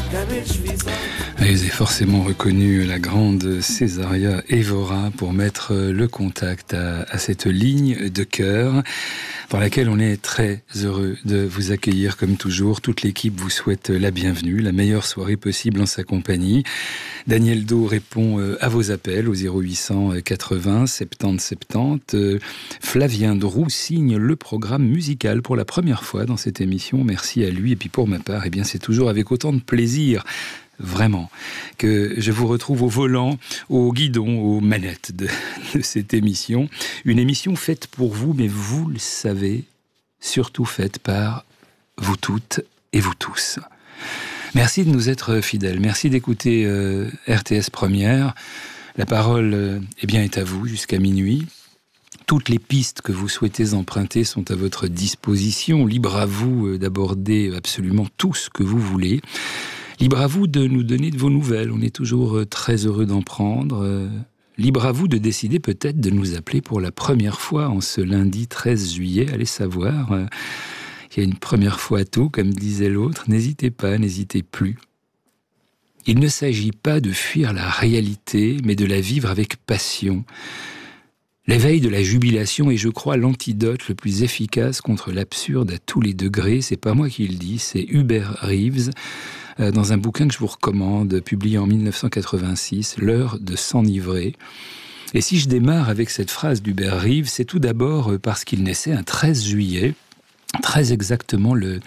Vous avez forcément reconnu la grande Césaria Évora pour mettre le contact à cette ligne de cœur dans laquelle on est très heureux de vous accueillir comme toujours. Toute l'équipe vous souhaite la bienvenue, la meilleure soirée possible en sa compagnie. Daniel Do répond à vos appels au 0800 80 70 70. Flavien Drou signe le programme musical pour la première fois dans cette émission. Merci à lui. Et puis pour ma part, eh bien, c'est toujours avec autant de plaisir, vraiment, que je vous retrouve au volant, au guidon, aux manettes de cette émission. Une émission faite pour vous, mais vous le savez, surtout faite par vous toutes et vous tous. Merci de nous être fidèles. Merci d'écouter RTS Première. La parole est à vous jusqu'à minuit. Toutes les pistes que vous souhaitez emprunter sont à votre disposition. Libre à vous d'aborder absolument tout ce que vous voulez. Libre à vous de nous donner de vos nouvelles. On est toujours très heureux d'en prendre. Libre à vous de décider peut-être de nous appeler pour la première fois en ce lundi 13 juillet. Allez savoir. Il y a une première fois à tout, comme disait l'autre. N'hésitez pas, n'hésitez plus. Il ne s'agit pas de fuir la réalité, mais de la vivre avec passion. L'éveil de la jubilation est, je crois, l'antidote le plus efficace contre l'absurde à tous les degrés. C'est pas moi qui le dis, c'est Hubert Reeves, dans un bouquin que je vous recommande, publié en 1986, L'heure de s'enivrer. Et si je démarre avec cette phrase d'Hubert Reeves, c'est tout d'abord parce qu'il naissait un 13 juillet, très exactement le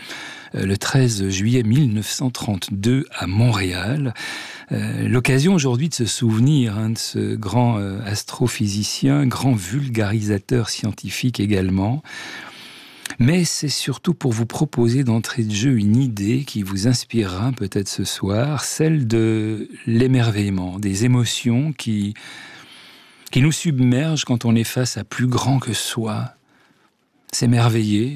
13 juillet 1932 à Montréal. L'occasion aujourd'hui de se souvenir de ce grand astrophysicien, grand vulgarisateur scientifique également. Mais c'est surtout pour vous proposer d'entrée de jeu une idée qui vous inspirera peut-être ce soir, celle de l'émerveillement, des émotions qui nous submergent quand on est face à plus grand que soi. S'émerveiller,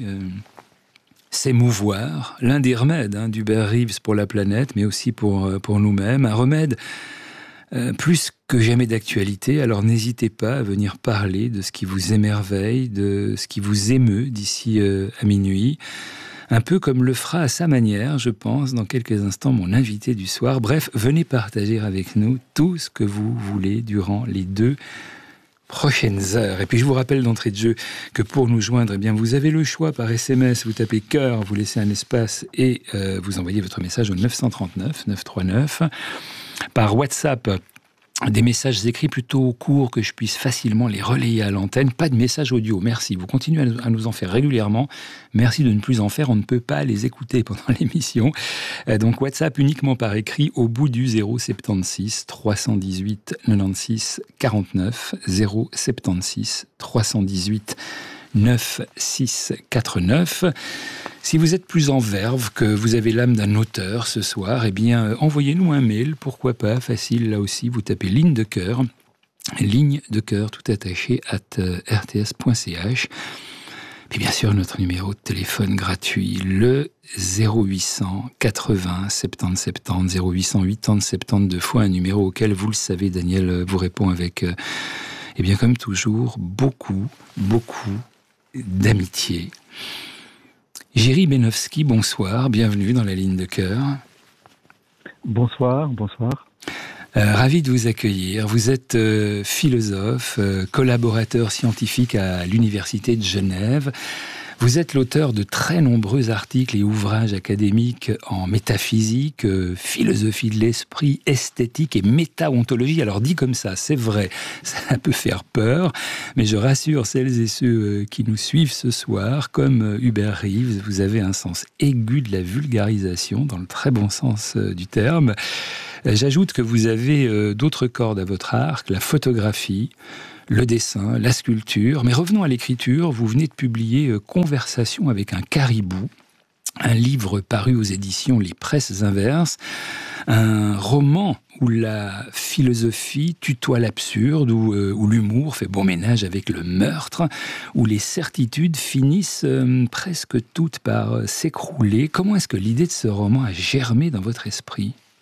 s'émouvoir, l'un des remèdes d'Hubert Reeves pour la planète, mais aussi pour nous-mêmes, un remède plus que jamais d'actualité. Alors n'hésitez pas à venir parler de ce qui vous émerveille, de ce qui vous émeut d'ici à minuit, un peu comme le fera à sa manière, je pense, dans quelques instants, mon invité du soir. Bref, venez partager avec nous tout ce que vous voulez durant les 2 prochaines heures. Et puis je vous rappelle d'entrée de jeu que pour nous joindre, eh bien, vous avez le choix par SMS, vous tapez cœur, vous laissez un espace et vous envoyez votre message au 939 939. Par WhatsApp, des messages écrits plutôt courts que je puisse facilement les relayer à l'antenne. Pas de messages audio, merci. Vous continuez à nous en faire régulièrement. Merci de ne plus en faire, on ne peut pas les écouter pendant l'émission. Donc WhatsApp uniquement par écrit au bout du 076 318 96 49 076 318 9649. Si vous êtes plus en verve, que vous avez l'âme d'un auteur ce soir, eh bien, envoyez-nous un mail, pourquoi pas, facile là aussi, vous tapez ligne de cœur tout attaché @rts.ch. Puis bien sûr, notre numéro de téléphone gratuit, le 0800 80 70 70, 0800 80 70, 2 fois un numéro auquel, vous le savez, Daniel vous répond avec, eh bien, comme toujours, beaucoup d'amitié. Jiří Benovský, bonsoir, bienvenue dans la ligne de cœur. Bonsoir. Ravi de vous accueillir. Vous êtes philosophe, collaborateur scientifique à l'Université de Genève. Vous êtes l'auteur de très nombreux articles et ouvrages académiques en métaphysique, philosophie de l'esprit, esthétique et métaontologie. Alors dit comme ça, c'est vrai, ça peut faire peur, mais je rassure celles et ceux qui nous suivent ce soir, comme Hubert Reeves, vous avez un sens aigu de la vulgarisation, dans le très bon sens du terme. J'ajoute que vous avez d'autres cordes à votre arc, la photographie, le dessin, la sculpture. Mais revenons à l'écriture. Vous venez de publier Conversation avec un caribou, un livre paru aux éditions Les Presses Inverses, un roman où la philosophie tutoie l'absurde, où l'humour fait bon ménage avec le meurtre, où les certitudes finissent presque toutes par s'écrouler. Comment est-ce que l'idée de ce roman a germé dans votre esprit ?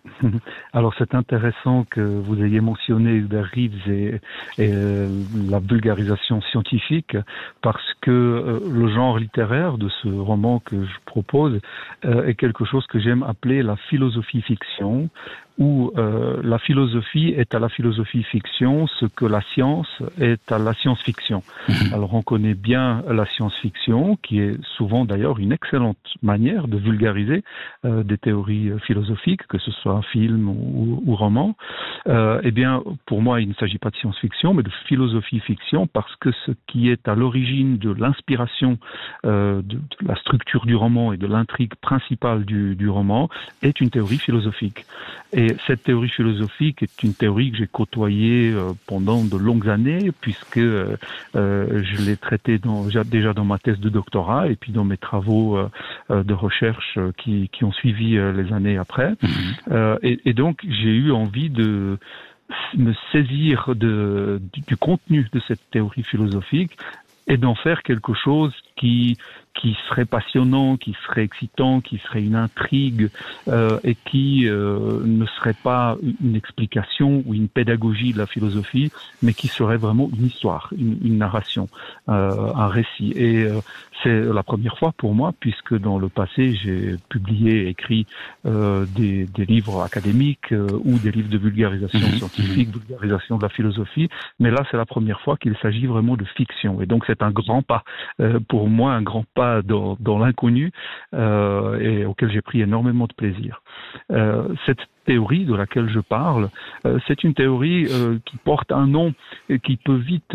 Alors c'est intéressant que vous ayez mentionné Hubert Reeves et la vulgarisation scientifique, parce que le genre littéraire de ce roman que je propose est quelque chose que j'aime appeler la philosophie fiction, où la philosophie est à la philosophie fiction ce que la science est à la science-fiction. Alors on connaît bien la science-fiction, qui est souvent d'ailleurs une excellente manière de vulgariser des théories philosophiques, que ce soit un film ou roman. Eh bien, pour moi, il ne s'agit pas de science-fiction, mais de philosophie-fiction, parce que ce qui est à l'origine de l'inspiration de la structure du roman et de l'intrigue principale du roman est une théorie philosophique. Et cette théorie philosophique est une théorie que j'ai côtoyée pendant de longues années, puisque je l'ai traitée déjà dans ma thèse de doctorat et puis dans mes travaux de recherche qui ont suivi les années après. Et donc, j'ai eu envie de me saisir du contenu de cette théorie philosophique et d'en faire quelque chose qui serait passionnant, qui serait excitant, qui serait une intrigue et qui ne serait pas une explication ou une pédagogie de la philosophie, mais qui serait vraiment une histoire, une narration, un récit. Et c'est la première fois pour moi, puisque dans le passé, j'ai publié et écrit des livres académiques ou des livres de vulgarisation scientifique, vulgarisation de la philosophie, mais là, c'est la première fois qu'il s'agit vraiment de fiction. Et donc, c'est un grand pas pour moi, un grand pas dans l'inconnu et auquel j'ai pris énormément de plaisir. Cette théorie de laquelle je parle, c'est une théorie qui porte un nom qui peut vite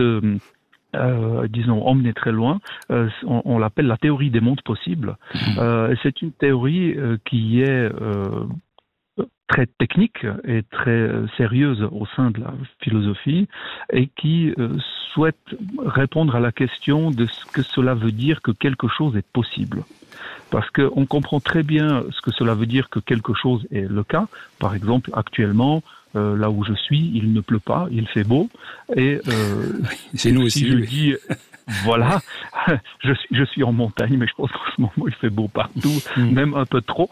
disons, emmener très loin. On l'appelle la théorie des mondes possibles. C'est une théorie qui est très technique et très sérieuse au sein de la philosophie et qui souhaite répondre à la question de ce que cela veut dire que quelque chose est possible. Parce qu'on comprend très bien ce que cela veut dire que quelque chose est le cas. Par exemple, actuellement, là où je suis, il ne pleut pas, il fait beau. Et chez nous aussi, je dis, voilà, je suis en montagne, mais je pense qu'en ce moment il fait beau partout, même un peu trop,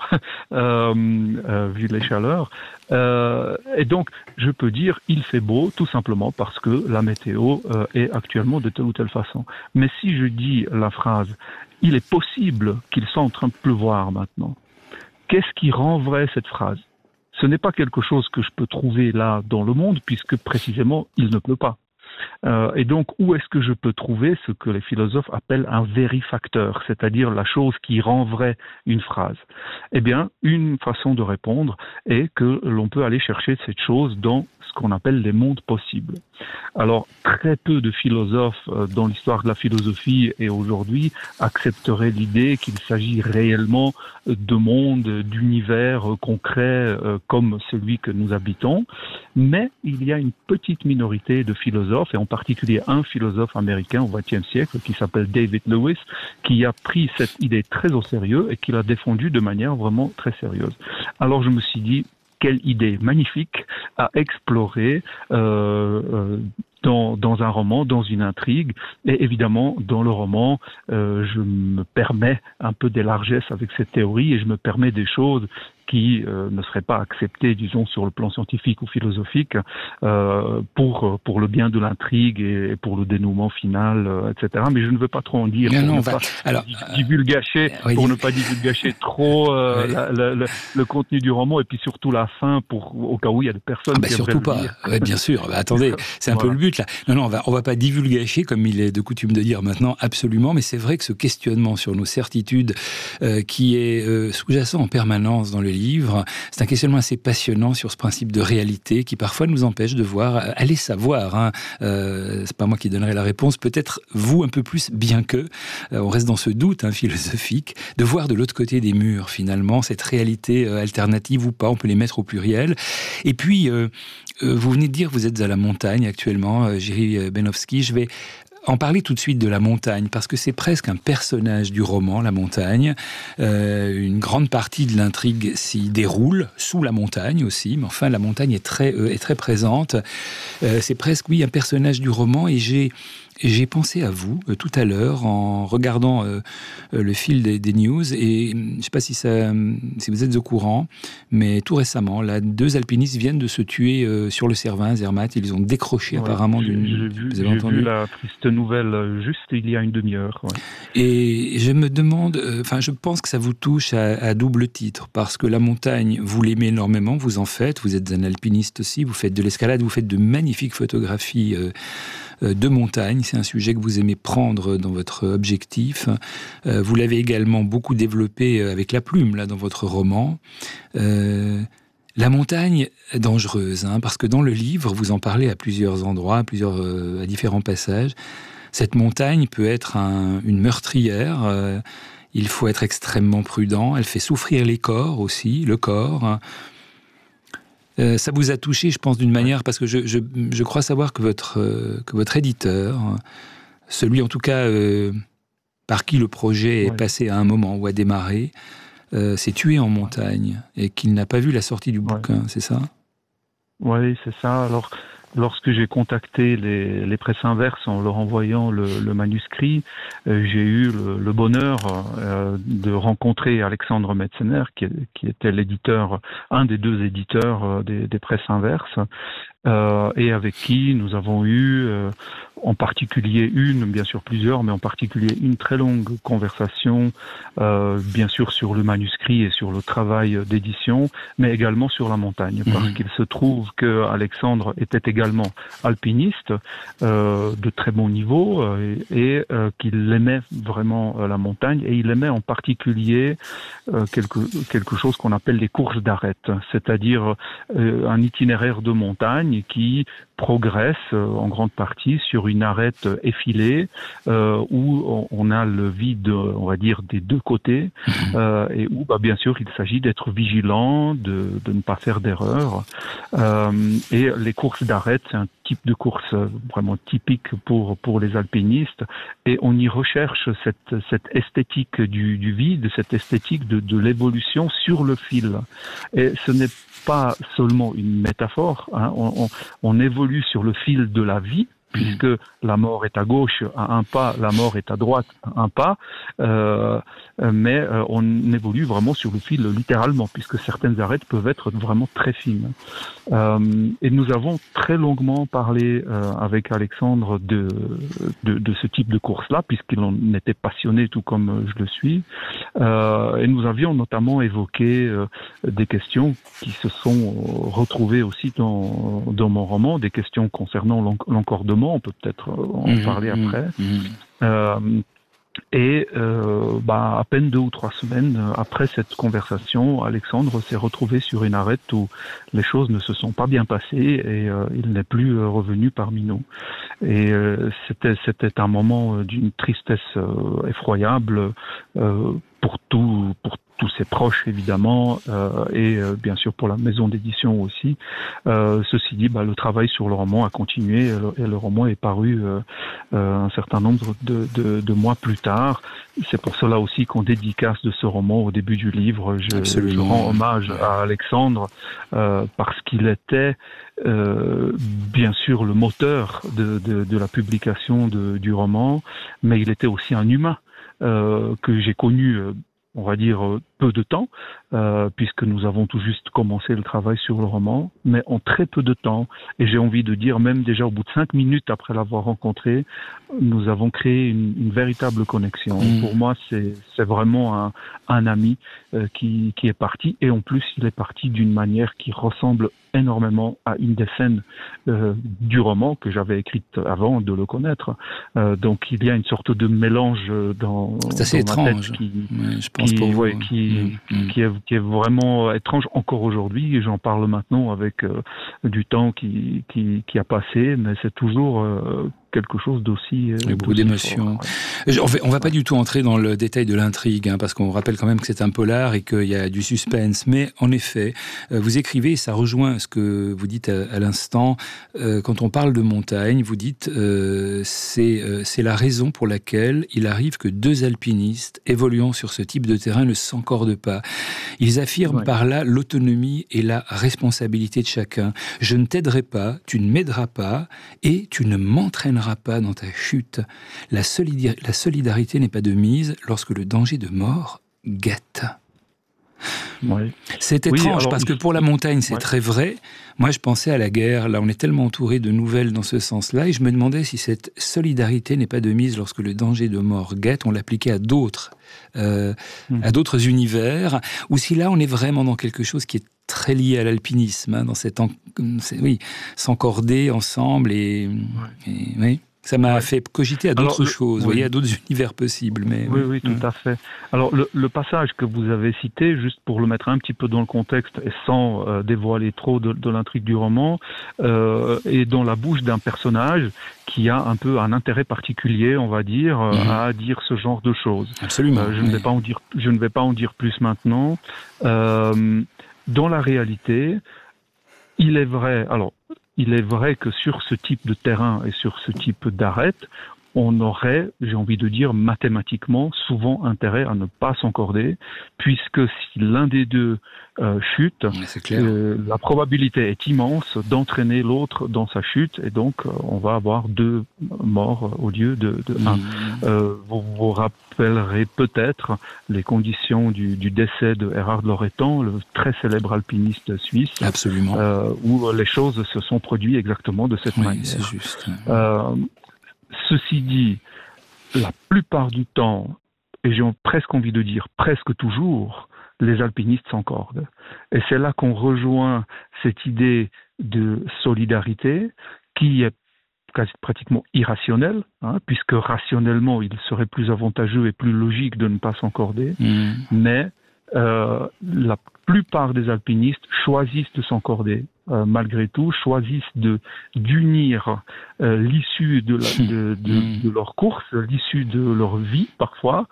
vu les chaleurs. Et donc, je peux dire, il fait beau, tout simplement parce que la météo est actuellement de telle ou telle façon. Mais si je dis la phrase, il est possible qu'il soit en train de pleuvoir maintenant, qu'est-ce qui rend vrai cette phrase ? Ce n'est pas quelque chose que je peux trouver là dans le monde, puisque précisément, il ne pleut pas. Et donc, où est-ce que je peux trouver ce que les philosophes appellent un vérifacteur, c'est-à-dire la chose qui rend vrai une phrase ? Eh bien, une façon de répondre est que l'on peut aller chercher cette chose dans ce qu'on appelle les mondes possibles. Alors, très peu de philosophes dans l'histoire de la philosophie et aujourd'hui accepteraient l'idée qu'il s'agit réellement de mondes, d'univers concrets comme celui que nous habitons, mais il y a une petite minorité de philosophes, et en particulier un philosophe américain au XXe siècle qui s'appelle David Lewis, qui a pris cette idée très au sérieux et qui l'a défendue de manière vraiment très sérieuse. Alors je me suis dit, quelle idée magnifique à explorer dans un roman, dans une intrigue. Et évidemment, dans le roman, je me permets un peu des largesses avec cette théorie et je me permets des choses qui ne seraient pas acceptées, disons, sur le plan scientifique ou philosophique, pour le bien de l'intrigue et pour le dénouement final, etc. Mais je ne veux pas trop en dire pour ne pas divulgacher trop le contenu du roman et puis surtout la fin au cas où il y a des personnes qui surtout pas. Ouais, bien sûr. Attendez, c'est un peu le but là. Non, on va pas divulgacher comme il est de coutume de dire maintenant, absolument. Mais c'est vrai que ce questionnement sur nos certitudes qui est sous-jacent en permanence dans le livre, c'est un questionnement assez passionnant sur ce principe de réalité qui parfois nous empêche de voir, aller savoir. C'est pas moi qui donnerai la réponse, peut-être vous un peu plus, bien que on reste dans ce doute philosophique, de voir de l'autre côté des murs finalement cette réalité alternative ou pas, on peut les mettre au pluriel. Et puis vous venez de dire que vous êtes à la montagne actuellement, Jiří Beňovský. Je vais en parler tout de suite de la montagne, parce que c'est presque un personnage du roman, la montagne. Une grande partie de l'intrigue s'y déroule, sous la montagne aussi, mais enfin la montagne est très présente. C'est presque, oui, un personnage du roman, et j'ai J'ai pensé à vous tout à l'heure en regardant le fil des news et je ne sais pas si vous êtes au courant, mais tout récemment, là, 2 alpinistes viennent de se tuer sur le Cervin, Zermatt. Ils ont décroché apparemment d'une... Vous avez entendu ? J'ai vu la triste nouvelle juste il y a une demi-heure. Ouais. Et je me demande, je pense que ça vous touche à double titre, parce que la montagne, vous l'aimez énormément, vous en faites, vous êtes un alpiniste aussi, vous faites de l'escalade, vous faites de magnifiques photographies de montagne, c'est un sujet que vous aimez prendre dans votre objectif. Vous l'avez également beaucoup développé avec la plume, là, dans votre roman. La montagne est dangereuse, parce que dans le livre, vous en parlez à plusieurs endroits, à différents passages. Cette montagne peut être une meurtrière. Il faut être extrêmement prudent. Elle fait souffrir les corps aussi, le corps. Ça vous a touché, je pense, d'une manière, parce que je crois savoir que votre éditeur, celui en tout cas par qui le projet est passé à un moment ou a démarré, s'est tué en montagne et qu'il n'a pas vu la sortie du bouquin, c'est ça ? Oui, c'est ça. Alors, lorsque j'ai contacté les presses inverses en leur envoyant le manuscrit, j'ai eu le bonheur de rencontrer Alexandre Metzener, qui était l'éditeur, un des 2 éditeurs des presses inverses, et avec qui nous avons eu en particulier bien sûr plusieurs, mais en particulier une très longue conversation, bien sûr sur le manuscrit et sur le travail d'édition, mais également sur la montagne, parce qu'il se trouve que Alexandre était également alpiniste de très bon niveau et qu'il aimait vraiment la montagne, et il aimait en particulier quelque chose qu'on appelle les courses d'arête, c'est-à-dire un itinéraire de montagne qui progresse en grande partie sur une arête effilée où on a le vide, on va dire, des 2 côtés et où bien sûr il s'agit d'être vigilant, de ne pas faire d'erreur. Et les courses d'arête, c'est un type de course vraiment typique pour les alpinistes, et on y recherche cette esthétique du vide, cette esthétique de l'évolution sur le fil. Et ce n'est pas seulement une métaphore, on évolue sur le fil de la vie, puisque la mort est à gauche à un pas, la mort est à droite à un pas, mais on évolue vraiment sur le fil littéralement, puisque certaines arêtes peuvent être vraiment très fines. Et nous avons très longuement parlé avec Alexandre de ce type de course-là, puisqu'il en était passionné tout comme je le suis. Et nous avions notamment évoqué des questions qui se sont retrouvées aussi dans mon roman, des questions concernant l'encordement. On peut peut-être en parler après. Et à peine 2 ou 3 semaines après cette conversation, Alexandre s'est retrouvé sur une arête où les choses ne se sont pas bien passées et il n'est plus revenu parmi nous. Et c'était un moment d'une tristesse effroyable pour tous ses proches évidemment, et bien sûr pour la maison d'édition aussi. Ceci dit, le travail sur le roman a continué et le roman est paru un certain nombre de mois plus tard. C'est pour cela aussi qu'on dédicace de ce roman au début du livre. Je rends hommage à Alexandre parce qu'il était bien sûr le moteur de la publication du roman, mais il était aussi un humain que j'ai connu, on va dire, peu de temps, puisque nous avons tout juste commencé le travail sur le roman, mais en très peu de temps, et j'ai envie de dire même déjà au bout de 5 minutes après l'avoir rencontré, nous avons créé une véritable connexion. Pour moi, c'est vraiment un ami qui est parti, et en plus il est parti d'une manière qui ressemble énormément à une des scènes du roman que j'avais écrite avant de le connaître. Donc il y a une sorte de mélange dans ma tête qui est vraiment étrange encore aujourd'hui, et j'en parle maintenant avec du temps qui a passé, mais c'est toujours quelque chose d'aussi... beaucoup d'émotions. On va pas du tout entrer dans le détail de l'intrigue, parce qu'on rappelle quand même que c'est un polar et qu'il y a du suspense. Mais en effet, vous écrivez, et ça rejoint ce que vous dites à l'instant, quand on parle de montagne, vous dites c'est la raison pour laquelle il arrive que 2 alpinistes évoluant sur ce type de terrain ne s'encordent pas. Ils affirment par là l'autonomie et la responsabilité de chacun. Je ne t'aiderai pas, tu ne m'aideras pas et tu ne m'entraîneras t'abandonneras pas dans ta chute. La solidarité n'est pas de mise lorsque le danger de mort guette. Oui. C'est étrange, parce que pour la montagne, c'est très vrai. Moi, je pensais à la guerre. Là, on est tellement entouré de nouvelles dans ce sens-là, et je me demandais si cette solidarité n'est pas de mise lorsque le danger de mort guette. On l'appliquait à d'autres univers, ou si là, on est vraiment dans quelque chose qui est très lié à l'alpinisme, hein, dans s'encorder ensemble oui. Ça m'a fait cogiter à d'autres choses, vous voyez, à d'autres univers possibles. Mais, oui, tout à fait. Alors, le passage que vous avez cité, juste pour le mettre un petit peu dans le contexte et sans dévoiler trop de l'intrigue du roman, est dans la bouche d'un personnage qui a un peu un intérêt particulier, on va dire, à dire ce genre de choses. Absolument. Je ne vais pas en dire plus maintenant. Dans la réalité, il est vrai que sur ce type de terrain et sur ce type d'arête, on aurait, j'ai envie de dire, mathématiquement, souvent intérêt à ne pas s'encorder, puisque si l'un des deux chute, la probabilité est immense d'entraîner l'autre dans sa chute, et donc on va avoir 2 morts au lieu de 1. Vous vous rappellerez peut-être les conditions du décès de Erhard Loretan, le très célèbre alpiniste suisse. Absolument. Où les choses se sont produites exactement de cette manière. C'est juste. Ceci dit, la plupart du temps, et j'ai presque envie de dire presque toujours, les alpinistes s'encordent. Et c'est là qu'on rejoint cette idée de solidarité qui est pratiquement irrationnelle, puisque rationnellement, il serait plus avantageux et plus logique de ne pas s'encorder. Mais la plupart des alpinistes choisissent de s'encorder. Malgré tout, choisissent d'unir l'issue de leur course, l'issue de leur vie parfois,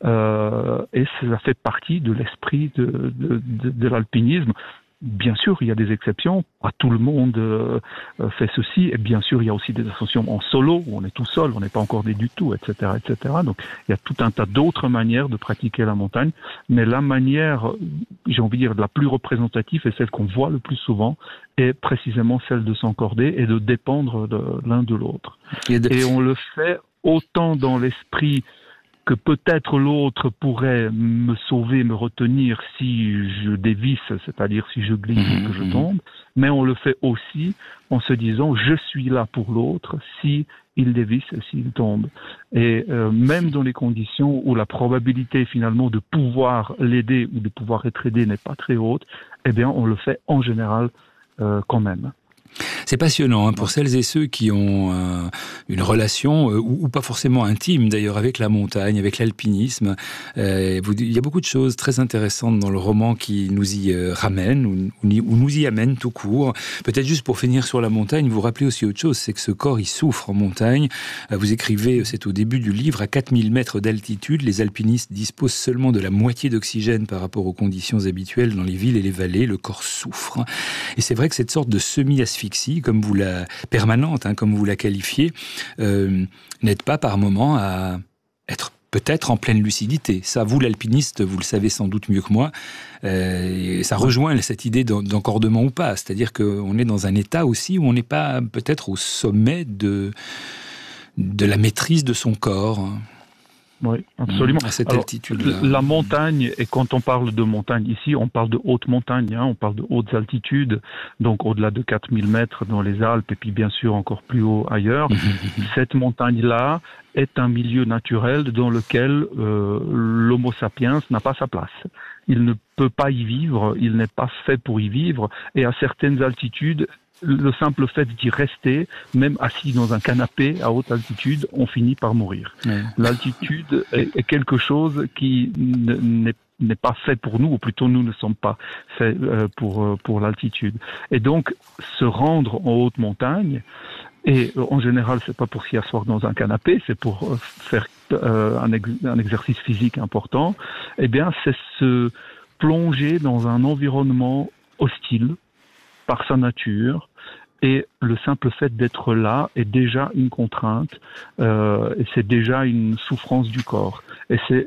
et ça fait partie de l'esprit de l'alpinisme. Bien sûr, il y a des exceptions, pas tout le monde fait ceci, et bien sûr, il y a aussi des ascensions en solo, où on est tout seul, on n'est pas encordé du tout, etc., etc. Donc, il y a tout un tas d'autres manières de pratiquer la montagne, mais la manière, j'ai envie de dire, la plus représentative, et celle qu'on voit le plus souvent, est précisément celle de s'encorder et de dépendre de l'un de l'autre. Et on le fait autant dans l'esprit que peut-être l'autre pourrait me sauver, me retenir si je dévisse, c'est-à-dire si je glisse et que je tombe, mais on le fait aussi en se disant je suis là pour l'autre si il dévisse et s'il tombe. Et même dans les conditions où la probabilité finalement de pouvoir l'aider ou de pouvoir être aidé n'est pas très haute, eh bien on le fait en général quand même. C'est passionnant pour celles et ceux qui ont une relation, ou pas forcément intime d'ailleurs, avec la montagne, avec l'alpinisme. Il y a beaucoup de choses très intéressantes dans le roman qui nous y ramènent, ou nous y amènent tout court. Peut-être juste pour finir sur la montagne, vous rappelez aussi autre chose, c'est que ce corps, il souffre en montagne. Vous écrivez, c'est au début du livre, à 4000 mètres d'altitude, les alpinistes disposent seulement de la moitié d'oxygène par rapport aux conditions habituelles dans les villes et les vallées. Le corps souffre. Et c'est vrai que cette sorte de semi-asphyxie, comme vous la permanente, comme vous la qualifiez, n'aide pas par moment à être peut-être en pleine lucidité. Ça, vous l'alpiniste, vous le savez sans doute mieux que moi, et ça rejoint cette idée d'encordement ou pas. C'est-à-dire qu'on est dans un état aussi où on n'est pas peut-être au sommet de la maîtrise de son corps. Oui, absolument. À cette altitude-là. La montagne, et quand on parle de montagne ici, on parle de haute montagne, on parle de hautes altitudes, donc au-delà de 4000 mètres dans les Alpes, et puis bien sûr encore plus haut ailleurs. Cette montagne-là est un milieu naturel dans lequel l'Homo sapiens n'a pas sa place. Il ne peut pas y vivre, il n'est pas fait pour y vivre, et à certaines altitudes, le simple fait d'y rester, même assis dans un canapé à haute altitude, on finit par mourir. Ouais. L'altitude est quelque chose qui n'est pas fait pour nous, ou plutôt nous ne sommes pas faits pour l'altitude. Et donc, se rendre en haute montagne, et en général, c'est pas pour s'y asseoir dans un canapé, c'est pour faire un exercice physique important, eh bien, c'est se plonger dans un environnement hostile, par sa nature, et le simple fait d'être là est déjà une contrainte, et c'est déjà une souffrance du corps. Et c'est